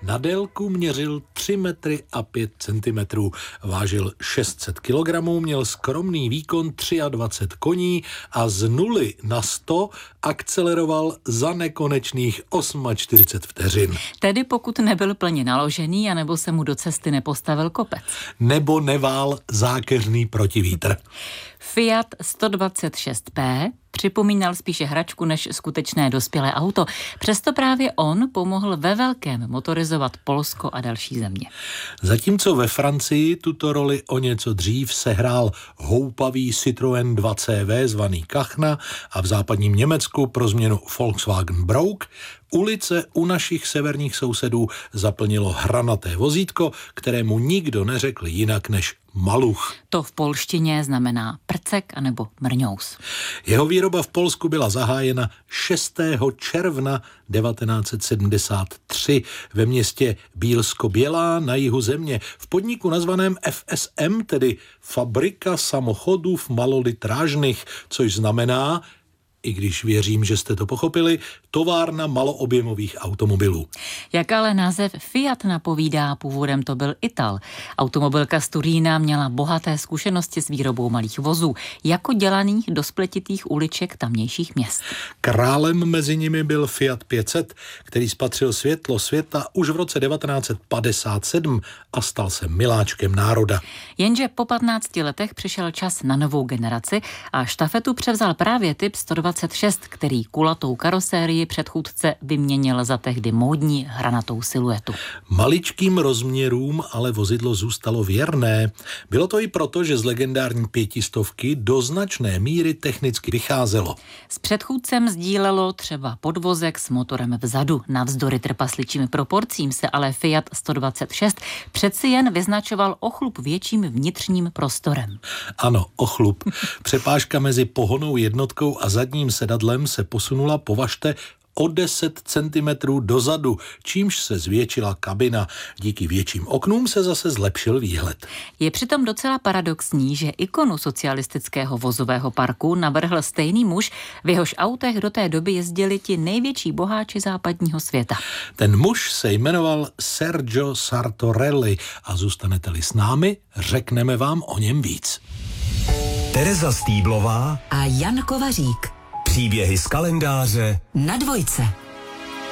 Na délku měřil 3 metry a 5 centimetrů, vážil 600 kilogramů, měl skromný výkon 23 koní a z 0 na 100 akceleroval za nekonečných 48 vteřin. Tedy pokud nebyl plně naložený, anebo se mu do cesty nepostavil kopec. Nebo nevál zákeřný protivítr. Fiat 126P připomínal spíše hračku než skutečné dospělé auto. Přesto právě on pomohl ve velkém motorizovat Polsko a další země. Zatímco ve Francii tuto roli o něco dřív sehrál houpavý Citroën 2CV zvaný Kachna a v západním Německu pro změnu Volkswagen Brouk, ulice u našich severních sousedů zaplnilo hranaté vozítko, kterému nikdo neřekl jinak než maluch. To v polštině znamená prcek anebo mrňous. Jeho výroba v Polsku byla zahájena 6. června 1973 ve městě Bílsko-Bělá na jihu země v podniku nazvaném FSM, tedy Fabrika samochodů malolitrážnych, což znamená, i když věřím, že jste to pochopili, továrna maloobjemových automobilů. Jak ale název Fiat napovídá, původem to byl Ital. Automobilka z Turína měla bohaté zkušenosti s výrobou malých vozů, jako dělaných do spletitých uliček tamnějších měst. Králem mezi nimi byl Fiat 500, který spatřil světlo světa už v roce 1957 a stal se miláčkem národa. Jenže po 15 letech přišel čas na novou generaci a štafetu převzal právě typ 126, který kulatou karosérii předchůdce vyměnil za tehdy módní hranatou siluetu. Maličkým rozměrům ale vozidlo zůstalo věrné. Bylo to i proto, že z legendární 500 do značné míry technicky vycházelo. S předchůdcem sdílelo třeba podvozek s motorem vzadu. Navzdory trpasličím proporcím se ale Fiat 126 přeci jen vyznačoval ochlup větším vnitřním prostorem. Ano, ochlup. Přepážka mezi pohonnou jednotkou a zadním sedadlem se posunula, považte, o 10 centimetrů dozadu, čímž se zvětšila kabina. Díky větším oknům se zase zlepšil výhled. Je přitom docela paradoxní, že ikonu socialistického vozového parku navrhl stejný muž, v jehož autech do té doby jezdili ti největší boháči západního světa. Ten muž se jmenoval Sergio Sartorelli a zůstanete-li s námi, řekneme vám o něm víc. Tereza Stýblová a Jan Kovařík. Příběhy z kalendáře na Dvojce.